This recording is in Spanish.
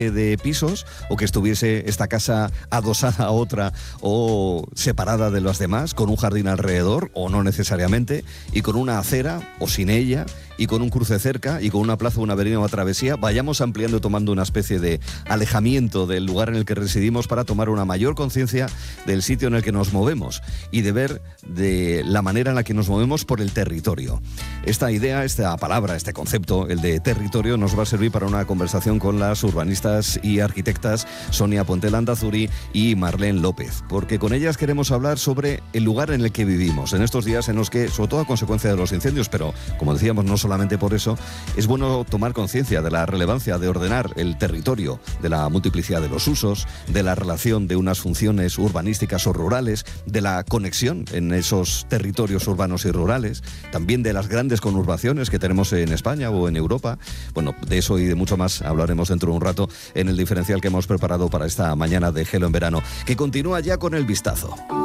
de pisos, o que estuviese esta casa adosada a otra o separada de las demás, con un jardín alrededor o no necesariamente, y con una acera o sin ella, y con un cruce cerca y con una plaza, una avenida o una travesía, vayamos ampliando y tomando una especie de alejamiento del lugar en el que residimos para tomar una mayor conciencia del sitio en el que nos movemos y de ver de la manera en la que nos movemos por el territorio. Esta idea, esta palabra, este concepto, el de territorio, nos va a servir para una conversación con las urbanistas y arquitectas Sonia Puente Landazuri y Marlene López, porque con ellas queremos hablar sobre el lugar en el que vivimos, en estos días en los que, sobre todo a consecuencia de los incendios, pero como decíamos, no solamente por eso, es bueno tomar conciencia de la relevancia de ordenar el territorio, de la multiplicidad de los usos, de la relación de unas funciones urbanísticas o rurales, de la conexión en esos territorios urbanos y rurales, también de las grandes conurbaciones que tenemos en España o en Europa. Bueno, de eso y de mucho más hablaremos dentro de un rato en el diferencial que hemos preparado para esta mañana de Gelo en Verano, que continúa ya con el vistazo.